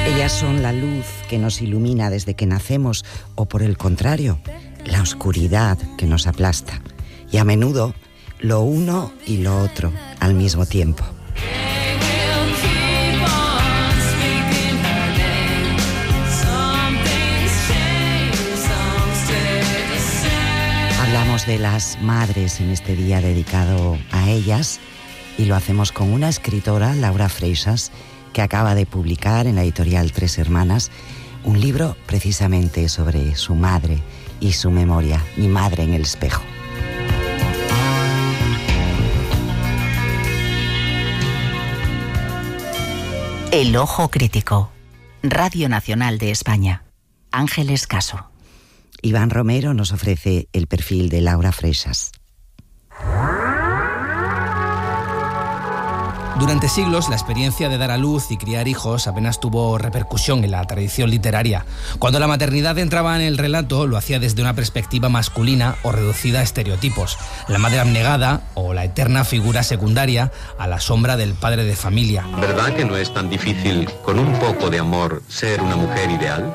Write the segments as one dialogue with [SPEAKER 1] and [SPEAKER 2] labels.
[SPEAKER 1] Ellas son la luz que nos ilumina desde que nacemos o, por el contrario, la oscuridad que nos aplasta. Y a menudo lo uno y lo otro al mismo tiempo. Hablamos de las madres en este día dedicado a ellas y lo hacemos con una escritora, Laura Freixas, que acaba de publicar en la editorial Tres Hermanas un libro precisamente sobre su madre y su memoria, Mi madre en el espejo.
[SPEAKER 2] El ojo crítico. Radio Nacional de España. Ángeles Caso.
[SPEAKER 1] Iván Romero nos ofrece el perfil de Laura Freixas.
[SPEAKER 3] Durante siglos, la experiencia de dar a luz y criar hijos apenas tuvo repercusión en la tradición literaria. Cuando la maternidad entraba en el relato, lo hacía desde una perspectiva masculina o reducida a estereotipos. La madre abnegada o la eterna figura secundaria a la sombra del padre de familia.
[SPEAKER 4] ¿Verdad que no es tan difícil, con un poco de amor, ser una mujer ideal?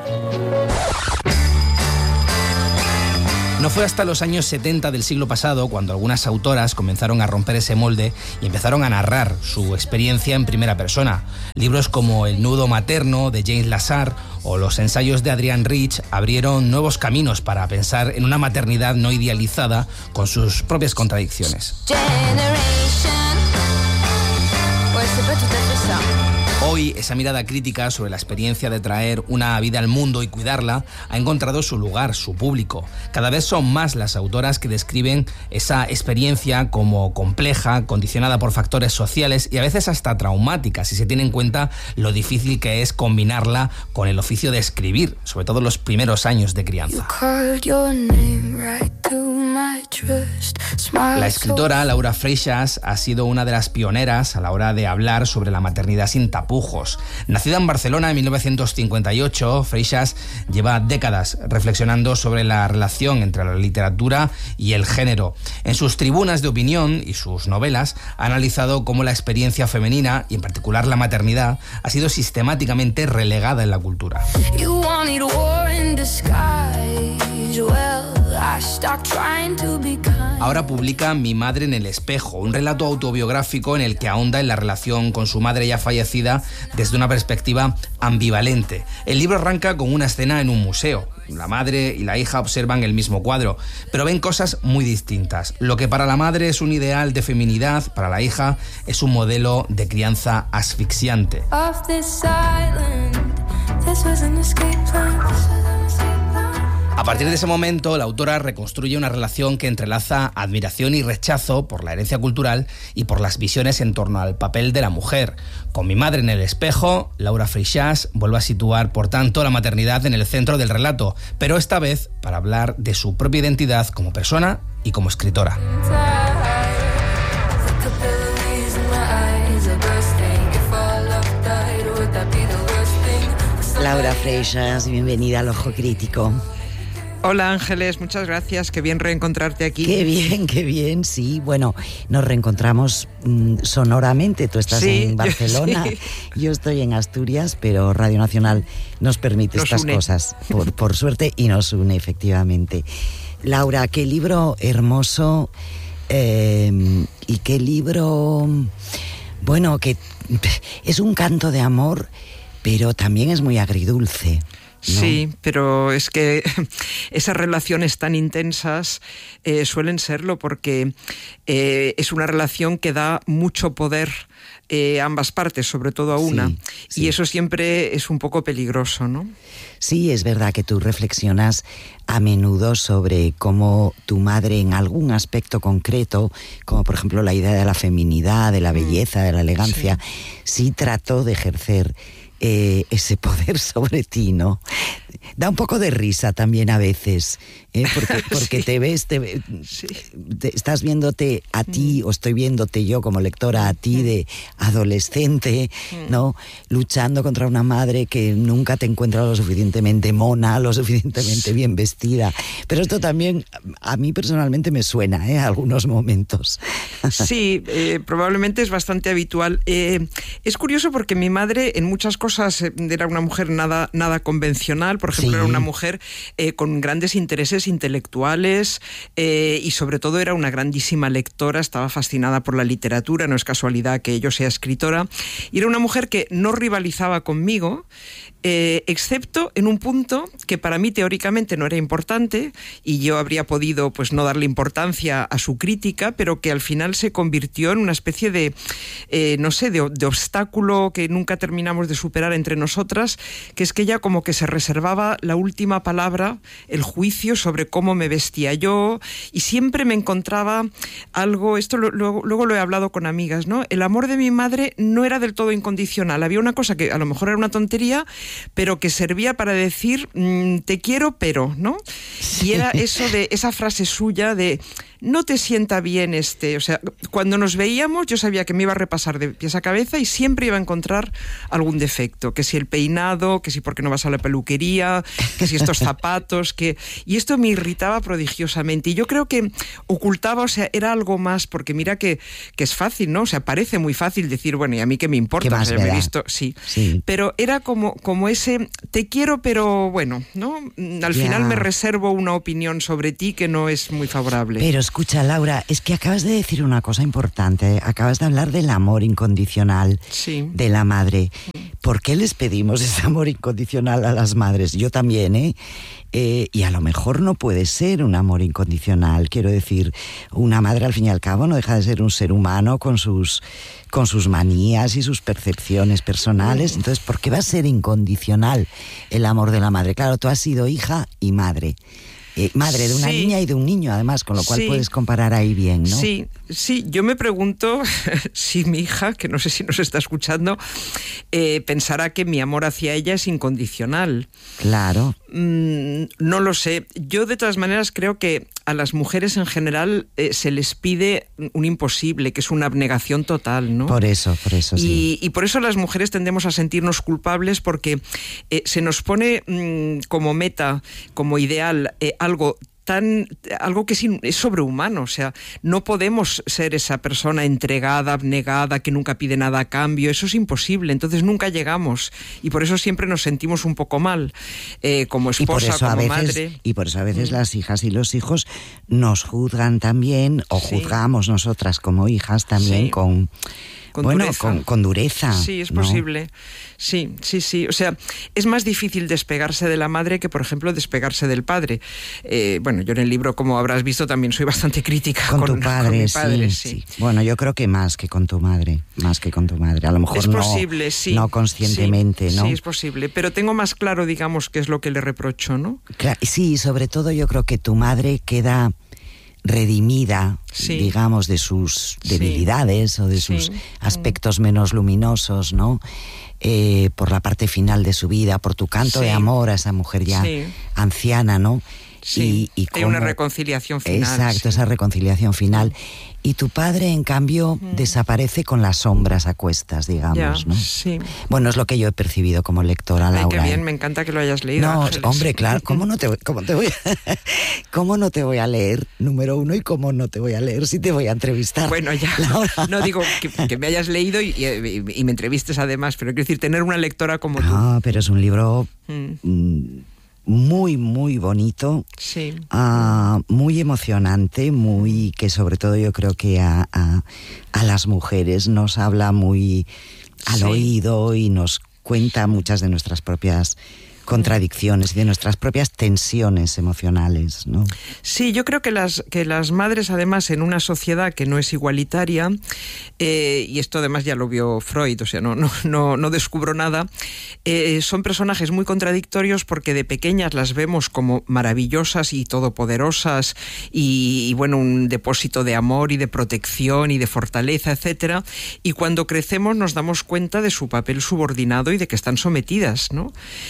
[SPEAKER 3] No fue hasta los años 70 del siglo pasado cuando algunas autoras comenzaron a romper ese molde y empezaron a narrar su experiencia en primera persona. Libros como El nudo materno de James Lazar o los ensayos de Adrienne Rich abrieron nuevos caminos para pensar en una maternidad no idealizada con sus propias contradicciones. Hoy, esa mirada crítica sobre la experiencia de traer una vida al mundo y cuidarla ha encontrado su lugar, su público. Cada vez son más las autoras que describen esa experiencia como compleja, condicionada por factores sociales y a veces hasta traumática, si se tiene en cuenta lo difícil que es combinarla con el oficio de escribir, sobre todo los primeros años de crianza. La escritora Laura Freixas ha sido una de las pioneras a la hora de hablar sobre la maternidad sin tapujos. Nacida en Barcelona en 1958, Freixas lleva décadas reflexionando sobre la relación entre la literatura y el género. En sus tribunas de opinión y sus novelas ha analizado cómo la experiencia femenina, y en particular la maternidad, ha sido sistemáticamente relegada en la cultura. Ahora publica Mi madre en el espejo, un relato autobiográfico en el que ahonda en la relación con su madre ya fallecida desde una perspectiva ambivalente. El libro arranca con una escena en un museo. La madre y la hija observan el mismo cuadro, pero ven cosas muy distintas. Lo que para la madre es un ideal de feminidad, para la hija es un modelo de crianza asfixiante. A partir de ese momento, la autora reconstruye una relación que entrelaza admiración y rechazo por la herencia cultural y por las visiones en torno al papel de la mujer. Con Mi madre en el espejo, Laura Freixas vuelve a situar, por tanto, la maternidad en el centro del relato, pero esta vez para hablar de su propia identidad como persona y como escritora.
[SPEAKER 1] Laura Freixas, bienvenida al Ojo Crítico.
[SPEAKER 5] Hola Ángeles, muchas gracias, qué bien reencontrarte aquí.
[SPEAKER 1] Qué bien, sí. Bueno, nos reencontramos sonoramente, tú estás en Barcelona, yo estoy en Asturias, pero Radio Nacional nos permite estas cosas, por suerte, y nos une efectivamente. Laura, qué libro hermoso y qué libro, bueno, que es un canto de amor, pero también es muy agridulce. ¿No?
[SPEAKER 5] Sí, pero es que esas relaciones tan intensas suelen serlo porque es una relación que da mucho poder a ambas partes, sobre todo a una. Sí. Y eso siempre es un poco peligroso, ¿no?
[SPEAKER 1] Sí, es verdad que tú reflexionas a menudo sobre cómo tu madre en algún aspecto concreto, como por ejemplo la idea de la feminidad, de la belleza, de la elegancia, sí trató de ejercer ese poder sobre ti, ¿no? Da un poco de risa también a veces, porque sí. Estás viéndote a ti, o estoy viéndote yo como lectora a ti de adolescente, ¿no? Luchando contra una madre que nunca te encuentra lo suficientemente mona, lo suficientemente bien vestida. Pero esto también a mí personalmente me suena, algunos momentos.
[SPEAKER 5] Sí, probablemente es bastante habitual. Es curioso porque mi madre en muchas cosas cosas, era una mujer nada convencional, por ejemplo,
[SPEAKER 1] Sí.
[SPEAKER 5] era una mujer con grandes intereses intelectuales y sobre todo era una grandísima lectora, estaba fascinada por la literatura, no es casualidad que yo sea escritora, y era una mujer que no rivalizaba conmigo, excepto en un punto que para mí teóricamente no era importante y yo habría podido pues no darle importancia a su crítica, pero que al final se convirtió en una especie de de obstáculo que nunca terminamos de superar entre nosotras, que es que ella como que se reservaba la última palabra, el juicio sobre cómo me vestía yo, y siempre me encontraba algo, esto luego lo he hablado con amigas, ¿no? El amor de mi madre no era del todo incondicional, había una cosa que a lo mejor era una tontería, pero que servía para decir te quiero, pero, ¿no? Y era eso de esa frase suya de no te sienta bien o sea, cuando nos veíamos yo sabía que me iba a repasar de pies a cabeza y siempre iba a encontrar algún defecto, que si el peinado, que si por qué no vas a la peluquería, que si estos zapatos, y esto me irritaba prodigiosamente, y yo creo que ocultaba, o sea, era algo más, porque mira que es fácil, ¿no? O sea, parece muy fácil decir, bueno, y a mí qué me importa,
[SPEAKER 1] ¿Qué más
[SPEAKER 5] o sea,
[SPEAKER 1] me
[SPEAKER 5] me he
[SPEAKER 1] da?
[SPEAKER 5] visto, sí,
[SPEAKER 1] Sí.
[SPEAKER 5] pero era como ese te quiero, pero bueno, ¿no? Al
[SPEAKER 1] Ya.
[SPEAKER 5] final me reservo una opinión sobre ti que no es muy favorable.
[SPEAKER 1] Pero escucha, Laura, es que acabas de decir una cosa importante. Acabas de hablar del amor incondicional
[SPEAKER 5] Sí.
[SPEAKER 1] de la madre. ¿Por qué les pedimos ese amor incondicional a las madres? Yo también, y a lo mejor no puede ser un amor incondicional. Quiero decir, una madre al fin y al cabo no deja de ser un ser humano con sus manías y sus percepciones personales. Entonces, ¿por qué va a ser incondicional el amor de la madre? Claro, tú has sido hija y madre. Madre de una
[SPEAKER 5] Sí.
[SPEAKER 1] niña y de un niño, además, con lo cual
[SPEAKER 5] Sí.
[SPEAKER 1] puedes comparar ahí bien, ¿no?
[SPEAKER 5] Sí, yo me pregunto si mi hija, que no sé si nos está escuchando, pensará que mi amor hacia ella es incondicional.
[SPEAKER 1] Claro.
[SPEAKER 5] No lo sé. Yo de todas maneras creo que a las mujeres en general se les pide un imposible, que es una abnegación total, ¿no?
[SPEAKER 1] Por eso sí.
[SPEAKER 5] Y por eso las mujeres tendemos a sentirnos culpables porque se nos pone como meta, como ideal, algo que es sobrehumano, o sea, no podemos ser esa persona entregada, abnegada, que nunca pide nada a cambio, eso es imposible, entonces nunca llegamos y por eso siempre nos sentimos un poco mal, como esposa, como madre.
[SPEAKER 1] Y por eso a veces las hijas y los hijos nos juzgan también, o
[SPEAKER 5] Sí.
[SPEAKER 1] juzgamos nosotras como hijas también
[SPEAKER 5] Sí.
[SPEAKER 1] con
[SPEAKER 5] dureza.
[SPEAKER 1] con dureza.
[SPEAKER 5] Sí, es
[SPEAKER 1] ¿no?
[SPEAKER 5] posible. Sí. O sea, es más difícil despegarse de la madre que, por ejemplo, despegarse del padre. Bueno, yo en el libro, como habrás visto, también soy bastante crítica
[SPEAKER 1] Con tu padre,
[SPEAKER 5] mi padre,
[SPEAKER 1] sí. Bueno, yo creo que más que con tu madre. A lo mejor
[SPEAKER 5] es posible, sí.
[SPEAKER 1] no conscientemente,
[SPEAKER 5] sí,
[SPEAKER 1] ¿no?
[SPEAKER 5] Sí, es posible. Pero tengo más claro, digamos, qué es lo que le reprocho, ¿no?
[SPEAKER 1] Sí, sobre todo yo creo que tu madre queda redimida,
[SPEAKER 5] Sí.
[SPEAKER 1] digamos, de sus debilidades o de sus aspectos menos luminosos, ¿no? Por la parte final de su vida, por tu canto de amor a esa mujer ya anciana, ¿no?
[SPEAKER 5] Sí,
[SPEAKER 1] y
[SPEAKER 5] hay una reconciliación final.
[SPEAKER 1] Exacto, esa reconciliación final. Y tu padre, en cambio, desaparece con las sombras a cuestas, digamos, ¿no?
[SPEAKER 5] Sí.
[SPEAKER 1] Bueno, es lo que yo he percibido como lectora, Laura.
[SPEAKER 5] Ay, qué bien, me encanta que lo hayas leído,
[SPEAKER 1] No,
[SPEAKER 5] Ángeles.
[SPEAKER 1] hombre, claro, ¿cómo no te voy a leer, número uno, y cómo no te voy a leer si te voy a entrevistar?
[SPEAKER 5] Bueno, ya,
[SPEAKER 1] Laura.
[SPEAKER 5] no digo que me hayas leído y me entrevistes además, pero quiero decir, tener una lectora como tú.
[SPEAKER 1] No, pero es un libro muy, muy bonito,
[SPEAKER 5] Sí.
[SPEAKER 1] muy emocionante, que sobre todo yo creo que a las mujeres nos habla muy al oído y nos cuenta muchas de nuestras propias contradicciones y de nuestras propias tensiones emocionales, ¿no?
[SPEAKER 5] Sí, yo creo que las madres, además, en una sociedad que no es igualitaria, y esto además ya lo vio Freud, o sea, no descubro nada, son personajes muy contradictorios porque de pequeñas las vemos como maravillosas y todopoderosas y bueno, un depósito de amor y de protección y de fortaleza, etcétera, y cuando crecemos nos damos cuenta de su papel subordinado y de que están sometidas, ¿no? Y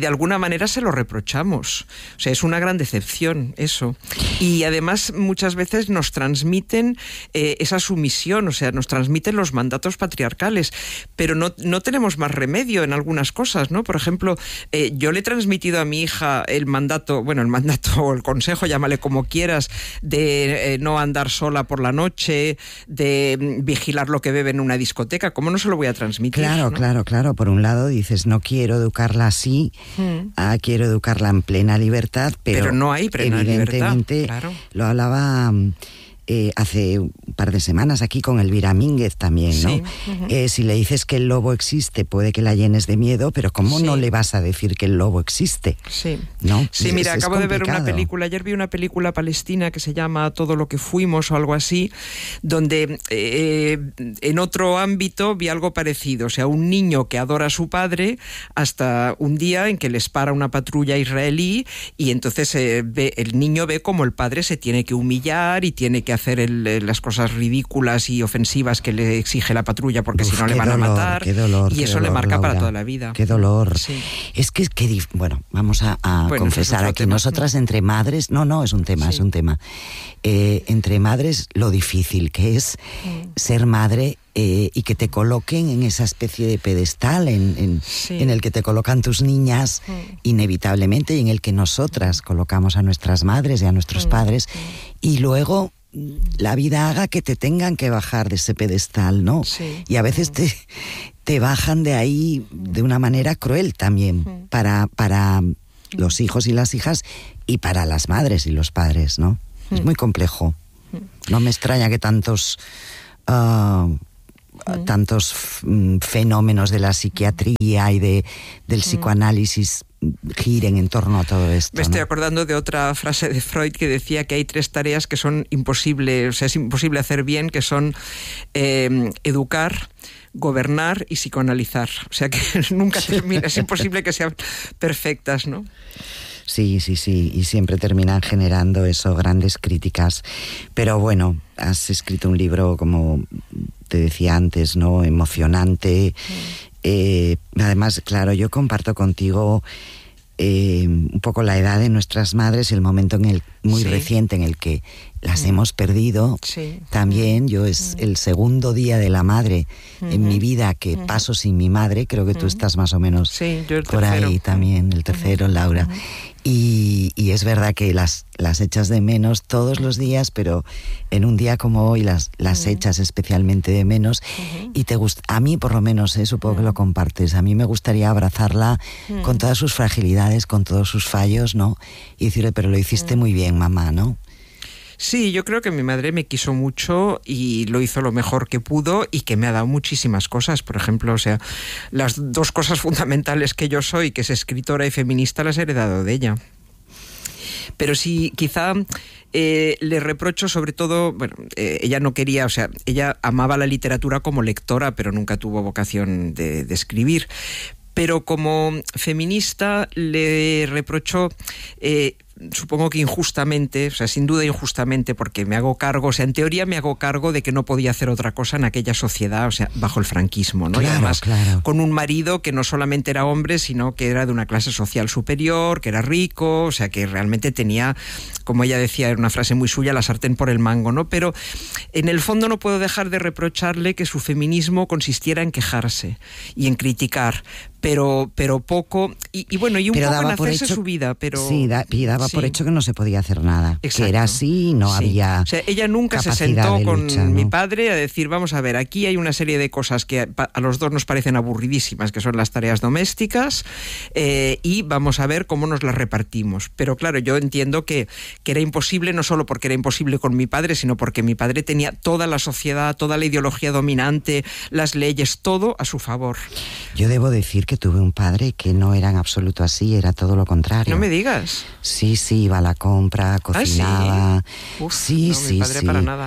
[SPEAKER 5] de alguna manera se lo reprochamos. O sea, es una gran decepción eso. Y además muchas veces nos transmiten esa sumisión, o sea, nos transmiten los mandatos patriarcales, pero no tenemos más remedio en algunas cosas, ¿no? Por ejemplo, yo le he transmitido a mi hija el mandato o el consejo, llámale como quieras, de no andar sola por la noche, de vigilar lo que bebe en una discoteca. ¿Cómo no se lo voy a transmitir?
[SPEAKER 1] Claro,
[SPEAKER 5] ¿no?
[SPEAKER 1] claro. Por un lado dices, no quiero educarla así, quiero educarla en plena libertad, pero
[SPEAKER 5] no hay plena
[SPEAKER 1] evidentemente
[SPEAKER 5] libertad, claro.
[SPEAKER 1] Lo hablaba hace un par de semanas aquí con Elvira Mínguez también, ¿no?
[SPEAKER 5] Sí.
[SPEAKER 1] Si le dices que el lobo existe, puede que la llenes de miedo, pero ¿cómo no le vas a decir que el lobo existe?
[SPEAKER 5] Sí,
[SPEAKER 1] ¿no?
[SPEAKER 5] Sí, mira, acabo de ver una película, ayer vi una película palestina que se llama Todo lo que fuimos o algo así, donde en otro ámbito vi algo parecido, o sea, un niño que adora a su padre hasta un día en que les para una patrulla israelí y entonces el niño ve como el padre se tiene que humillar y tiene que hacer las cosas ridículas y ofensivas que le exige la patrulla porque si no le van a matar.
[SPEAKER 1] Qué dolor,
[SPEAKER 5] y eso le marca Laura, para toda la vida.
[SPEAKER 1] Qué dolor.
[SPEAKER 5] Sí.
[SPEAKER 1] Es que bueno, vamos a confesar aquí, nosotras entre madres, no, es un tema,
[SPEAKER 5] sí.
[SPEAKER 1] es un tema. Entre madres, lo difícil que es ser madre y que te coloquen en esa especie de pedestal en el que te colocan tus niñas inevitablemente y en el que nosotras colocamos a nuestras madres y a nuestros padres y luego la vida haga que te tengan que bajar de ese pedestal, ¿no?
[SPEAKER 5] Sí.
[SPEAKER 1] Y a veces te bajan de ahí de una manera cruel también para los hijos y las hijas y para las madres y los padres, ¿no? Es muy complejo. No me extraña que tantos fenómenos de la psiquiatría y del psicoanálisis giren en torno a todo esto.
[SPEAKER 5] Me estoy acordando de otra frase de Freud que decía que hay 3 tareas que son imposibles, o sea, es imposible hacer bien, que son educar, gobernar y psicoanalizar. O sea que nunca termina, es imposible que sean perfectas, ¿no?
[SPEAKER 1] Sí, y siempre terminan generando eso, grandes críticas. Pero bueno, has escrito un libro, como te decía antes, ¿no? Emocionante. Además, claro, yo comparto contigo un poco la edad de nuestras madres, el momento muy reciente en el que las hemos perdido. Sí. También yo es el segundo día de la madre en mi vida que paso sin mi madre. Creo que tú estás más o menos
[SPEAKER 5] yo
[SPEAKER 1] por ahí también, el tercero, Laura. Y es verdad que las echas de menos todos los días, pero en un día como hoy las echas especialmente de menos. Y a mí por lo menos, supongo que lo compartes, a mí me gustaría abrazarla con todas sus fragilidades, con todos sus fallos, ¿no? Y decirle, pero lo hiciste muy bien, mamá, ¿no?
[SPEAKER 5] Sí, yo creo que mi madre me quiso mucho y lo hizo lo mejor que pudo y que me ha dado muchísimas cosas. Por ejemplo, o sea, las 2 cosas fundamentales que yo soy, que es escritora y feminista, las he heredado de ella. Pero sí, quizá le reprocho sobre todo, ella no quería, o sea, ella amaba la literatura como lectora, pero nunca tuvo vocación de escribir. Pero como feminista le reprocho, supongo que injustamente, o sea, sin duda injustamente, porque me hago cargo, o sea, en teoría me hago cargo de que no podía hacer otra cosa en aquella sociedad, o sea, bajo el franquismo, ¿no?
[SPEAKER 1] Claro,
[SPEAKER 5] y además,
[SPEAKER 1] claro.
[SPEAKER 5] Con un marido que no solamente era hombre, sino que era de una clase social superior, que era rico, o sea, que realmente tenía, como ella decía, era una frase muy suya, la sartén por el mango, ¿no? Pero en el fondo no puedo dejar de reprocharle que su feminismo consistiera en quejarse y en criticar, pero poco, y bueno, y un
[SPEAKER 1] pero
[SPEAKER 5] poco en
[SPEAKER 1] por
[SPEAKER 5] hacerse
[SPEAKER 1] hecho,
[SPEAKER 5] su vida, pero...
[SPEAKER 1] Sí, daba por hecho que no se podía hacer nada. Exacto. Que era así y no había.
[SPEAKER 5] O sea, ella nunca se sentó con mi padre a decir, vamos a ver, aquí hay una serie de cosas que a los dos nos parecen aburridísimas, que son las tareas domésticas, y vamos a ver cómo nos las repartimos. Pero claro, yo entiendo que era imposible, no solo porque era imposible con mi padre, sino porque mi padre tenía toda la sociedad, toda la ideología dominante, las leyes, todo a su favor.
[SPEAKER 1] Yo debo decir que tuve un padre que no era en absoluto así, era todo lo contrario.
[SPEAKER 5] No me digas.
[SPEAKER 1] Sí, iba a la compra, cocinaba.
[SPEAKER 5] ¿Ah, sí? Uf, mi padre para nada.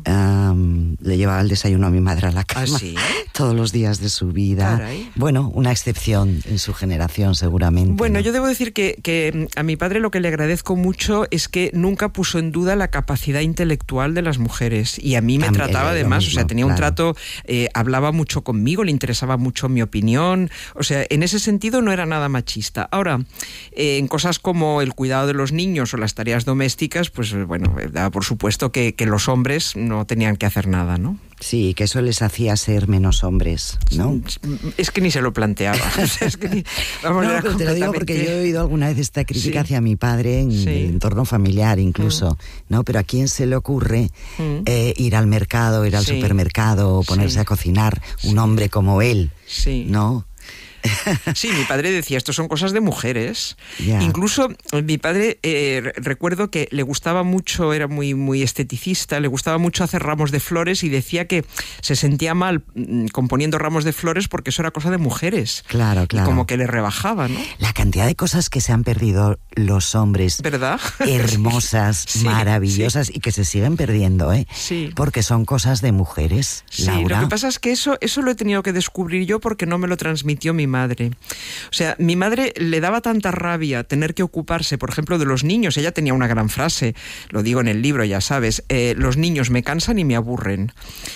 [SPEAKER 1] Le llevaba el desayuno a mi madre a la cama.
[SPEAKER 5] ¿Ah, sí?
[SPEAKER 1] Todos los días de su vida.
[SPEAKER 5] Caray.
[SPEAKER 1] Bueno, una excepción en su generación seguramente.
[SPEAKER 5] Bueno,
[SPEAKER 1] ¿no?
[SPEAKER 5] yo debo decir que a mi padre lo que le agradezco mucho es que nunca puso en duda la capacidad intelectual de las mujeres. Y a mí me trataba además, o sea, tenía un trato, hablaba mucho conmigo, le interesaba mucho mi opinión. O sea, sea, en ese sentido no era nada machista. Ahora, en cosas como el cuidado de los niños o las tareas domésticas, pues bueno, daba por supuesto que los hombres no tenían que hacer nada, ¿no?
[SPEAKER 1] Sí, que eso les hacía ser menos hombres, ¿no?
[SPEAKER 5] Es que ni se lo planteaba. Es que
[SPEAKER 1] pero te lo digo porque yo he oído alguna vez esta crítica hacia mi padre en el entorno familiar incluso, ¿no? Pero ¿a quién se le ocurre ir al mercado, ir al supermercado, ponerse a cocinar, un hombre como él, ¿no?
[SPEAKER 5] Sí, mi padre decía, esto son cosas de mujeres.
[SPEAKER 1] Yeah.
[SPEAKER 5] Incluso mi padre, recuerdo que le gustaba mucho, era muy esteticista, le gustaba mucho hacer ramos de flores y decía que se sentía mal componiendo ramos de flores porque eso era cosa de mujeres.
[SPEAKER 1] Claro, claro.
[SPEAKER 5] Y como que le rebajaba, ¿no?
[SPEAKER 1] La cantidad de cosas que se han perdido los hombres,
[SPEAKER 5] ¿verdad?
[SPEAKER 1] Hermosas, maravillosas y que se siguen perdiendo, ¿eh?
[SPEAKER 5] Sí.
[SPEAKER 1] Porque son cosas de mujeres, Laura.
[SPEAKER 5] Lo que pasa es que eso lo he tenido que descubrir yo porque no me lo transmitió mi madre. O sea, mi madre le daba tanta rabia tener que ocuparse, por ejemplo, de los niños. Ella tenía una gran frase, lo digo en el libro, ya sabes, los niños me cansan y me aburren.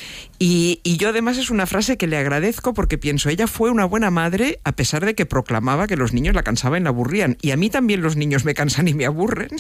[SPEAKER 5] Y yo además es una frase que le agradezco porque pienso, ella fue una buena madre a pesar de que proclamaba que los niños la cansaban y la aburrían. Y a mí también los niños me cansan y me aburren.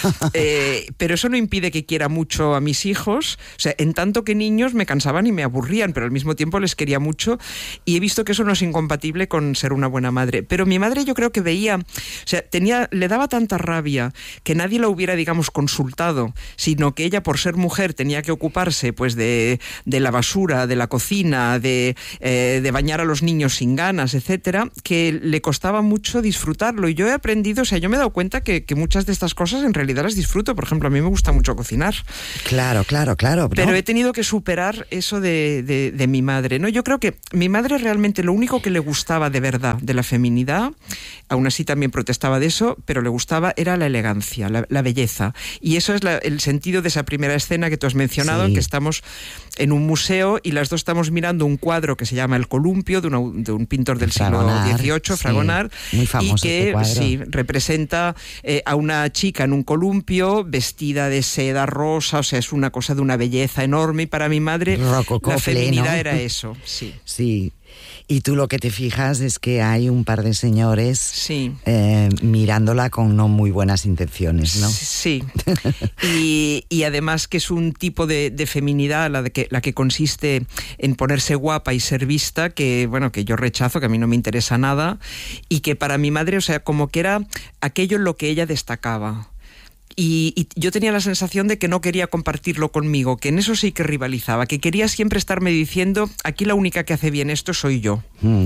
[SPEAKER 5] Pero eso no impide que quiera mucho a mis hijos. O sea, en tanto que niños me cansaban y me aburrían, pero al mismo tiempo les quería mucho. Y he visto que eso no es incompatible con ser una buena madre. Pero mi madre yo creo que veía, o sea, le daba tanta rabia que nadie la hubiera, digamos, consultado, sino que ella, por ser mujer, tenía que ocuparse pues de la basura, de la cocina, de bañar a los niños sin ganas, etcétera, que le costaba mucho disfrutarlo. Y yo he aprendido, o sea, yo me he dado cuenta que muchas de estas cosas en realidad las disfruto. Por ejemplo, a mí me gusta mucho cocinar.
[SPEAKER 1] Claro.
[SPEAKER 5] Pero he tenido que superar eso de mi madre, ¿no? Yo creo que mi madre realmente lo único que le gustaba de verdad de la feminidad, aún así también protestaba de eso, pero le gustaba era la elegancia, la belleza. Y eso es el sentido de esa primera escena que tú has mencionado, en que estamos en un museo y las dos estamos mirando un cuadro que se llama El Columpio, de un pintor del siglo XVIII, Fragonard,
[SPEAKER 1] muy famoso,
[SPEAKER 5] y que representa a una chica en un columpio vestida de seda rosa, o sea, es una cosa de una belleza enorme, y para mi madre
[SPEAKER 1] Rococó,
[SPEAKER 5] la feminidad
[SPEAKER 1] pleno.
[SPEAKER 5] era eso.
[SPEAKER 1] Sí. Y tú lo que te fijas es que hay un par de señores mirándola con no muy buenas intenciones, ¿no?
[SPEAKER 5] Sí. Y además que es un tipo de feminidad la que consiste en ponerse guapa y ser vista, que yo rechazo, que a mí no me interesa nada, y que para mi madre, o sea, como que era aquello en lo que ella destacaba. Y yo tenía la sensación de que no quería compartirlo conmigo, que en eso sí que rivalizaba, que quería siempre estarme diciendo, aquí la única que hace bien esto soy yo.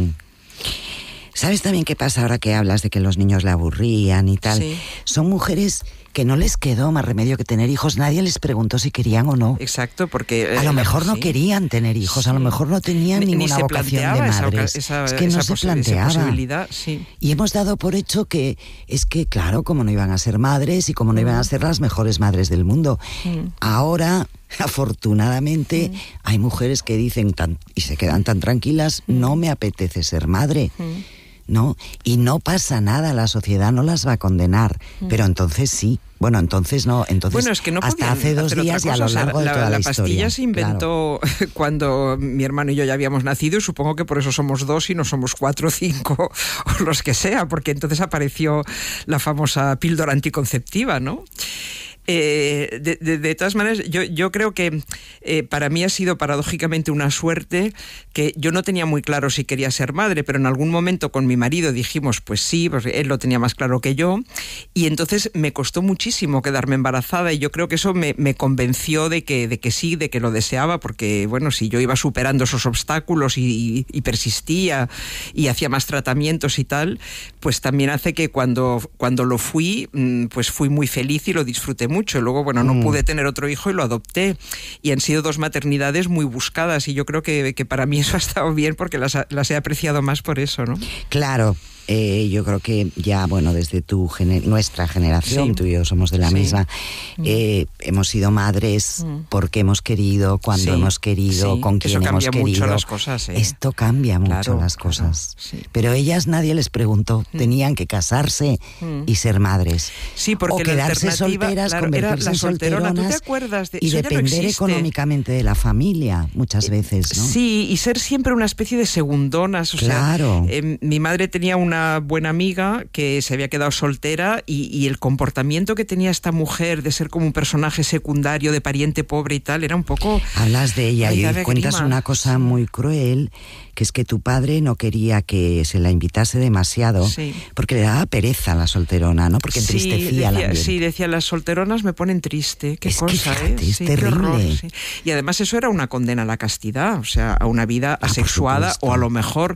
[SPEAKER 1] ¿Sabes también qué pasa ahora que hablas de que los niños le aburrían y tal?
[SPEAKER 5] Sí.
[SPEAKER 1] Son mujeres que no les quedó más remedio que tener hijos. Nadie les preguntó si querían o no.
[SPEAKER 5] Exacto, porque...
[SPEAKER 1] a lo mejor no querían tener hijos, a lo mejor no tenían ninguna vocación de madres. Es que no se planteaba.
[SPEAKER 5] Esa posibilidad, sí.
[SPEAKER 1] Y hemos dado por hecho que es que, claro, como no iban a ser madres y como no iban a ser las mejores madres del mundo. Ahora, afortunadamente, hay mujeres que dicen y se quedan tan tranquilas, no me apetece ser madre. ¿No? Y no pasa nada, la sociedad no las va a condenar, pero entonces sí. Bueno, entonces no,
[SPEAKER 5] es que no
[SPEAKER 1] hasta hace 2 días y a lo largo de toda la historia.
[SPEAKER 5] La pastilla se inventó cuando mi hermano y yo ya habíamos nacido, y supongo que por eso somos 2 y no somos 4 o 5 o los que sea, porque entonces apareció la famosa píldora anticonceptiva, ¿no? De todas maneras, yo creo que para mí ha sido paradójicamente una suerte que yo no tenía muy claro si quería ser madre, pero en algún momento con mi marido dijimos, pues sí, pues él lo tenía más claro que yo, y entonces me costó muchísimo quedarme embarazada, y yo creo que eso me convenció de que sí, de que lo deseaba, porque si yo iba superando esos obstáculos y persistía y hacía más tratamientos y tal, pues también hace que cuando lo fui, pues fui muy feliz y lo disfruté mucho. Luego, no pude tener otro hijo y lo adopté. Y han sido 2 maternidades muy buscadas, y yo creo que para mí eso ha estado bien porque las he apreciado más por eso, ¿no?
[SPEAKER 1] Claro. yo creo que ya, bueno, desde nuestra generación,
[SPEAKER 5] sí.
[SPEAKER 1] tú y yo somos de la
[SPEAKER 5] sí.
[SPEAKER 1] misma, hemos sido madres porque hemos querido, cuando
[SPEAKER 5] sí.
[SPEAKER 1] hemos querido,
[SPEAKER 5] sí.
[SPEAKER 1] con quien
[SPEAKER 5] Eso
[SPEAKER 1] hemos
[SPEAKER 5] cambia
[SPEAKER 1] querido.
[SPEAKER 5] mucho las cosas,
[SPEAKER 1] Esto cambia mucho
[SPEAKER 5] claro,
[SPEAKER 1] las cosas.
[SPEAKER 5] Claro, sí.
[SPEAKER 1] Pero ellas nadie les preguntó, tenían que casarse y ser madres.
[SPEAKER 5] Sí, porque
[SPEAKER 1] o quedarse solteras,
[SPEAKER 5] claro,
[SPEAKER 1] convertirse en solteronas,
[SPEAKER 5] ¿tú te acuerdas de
[SPEAKER 1] y
[SPEAKER 5] eso?
[SPEAKER 1] depender económicamente de la familia muchas veces, ¿no?
[SPEAKER 5] Sí, y ser siempre una especie de segundonas. O
[SPEAKER 1] claro.
[SPEAKER 5] sea, mi madre tenía una buena amiga que se había quedado soltera y el comportamiento que tenía esta mujer de ser como un personaje secundario, de pariente pobre y tal, era un poco...
[SPEAKER 1] Hablas de ella y cuentas
[SPEAKER 5] grima.
[SPEAKER 1] una cosa muy cruel, que es que tu padre no quería que se la invitase demasiado,
[SPEAKER 5] sí.
[SPEAKER 1] porque le daba pereza a la solterona, ¿no? Porque entristecía al ambiente.
[SPEAKER 5] Sí, decía, las solteronas me ponen triste. Qué
[SPEAKER 1] es
[SPEAKER 5] cosa,
[SPEAKER 1] que fíjate, es
[SPEAKER 5] sí,
[SPEAKER 1] terrible.
[SPEAKER 5] Qué horror, sí. Y además eso era una condena a la castidad, o sea, a una vida asexuada, o a lo mejor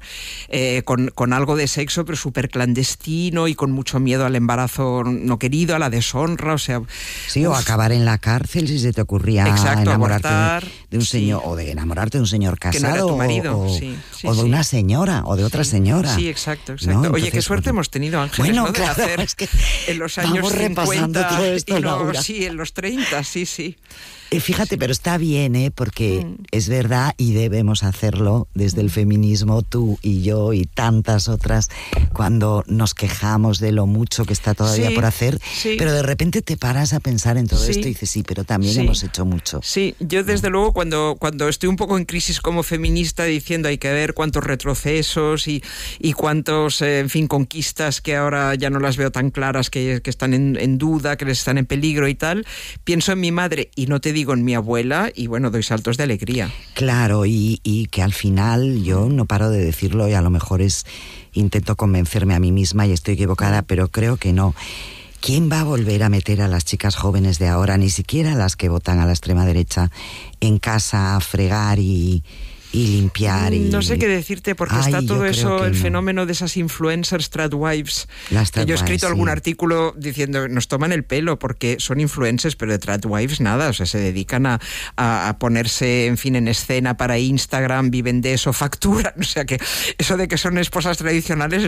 [SPEAKER 5] con algo de sexo, pero súper clandestino y con mucho miedo al embarazo no querido, a la deshonra, o sea...
[SPEAKER 1] Sí, o acabar en la cárcel si se te ocurría enamorarte de un señor, o de enamorarte de un señor casado,
[SPEAKER 5] que no era tu marido,
[SPEAKER 1] o de una señora, o de otra señora.
[SPEAKER 5] Sí, exacto.
[SPEAKER 1] ¿No?
[SPEAKER 5] Oye,
[SPEAKER 1] Entonces,
[SPEAKER 5] qué suerte hemos tenido, Ángeles,
[SPEAKER 1] bueno,
[SPEAKER 5] ¿no? De
[SPEAKER 1] claro,
[SPEAKER 5] hacer
[SPEAKER 1] es que
[SPEAKER 5] en los años 50
[SPEAKER 1] todo esto,
[SPEAKER 5] sí, en los 30, sí.
[SPEAKER 1] Fíjate, pero está bien, porque es verdad y debemos hacerlo desde el feminismo, tú y yo y tantas otras, cuando nos quejamos de lo mucho que está todavía por hacer, pero de repente te paras a pensar en todo esto y dices, sí, pero también hemos hecho mucho.
[SPEAKER 5] Sí, yo desde luego cuando estoy un poco en crisis como feminista diciendo hay que ver cuántos retrocesos y cuántos, en fin, conquistas que ahora ya no las veo tan claras, que están en duda, que les están en peligro y tal, pienso en mi madre y no te digo en mi abuela y bueno, doy saltos de alegría.
[SPEAKER 1] Claro, y que al final yo no paro de decirlo y a lo mejor intento convencerme a mí misma y estoy equivocada, pero creo que no. ¿Quién va a volver a meter a las chicas jóvenes de ahora, ni siquiera las que votan a la extrema derecha, en casa a fregar y limpiar?
[SPEAKER 5] No sé qué decirte, porque está todo eso, el fenómeno de esas influencers tradwives. Yo he escrito algún artículo diciendo, nos toman el pelo porque son influencers, pero de tradwives nada, o sea, se dedican a ponerse, en fin, en escena para Instagram, viven de eso, facturan, o sea que eso de que son esposas tradicionales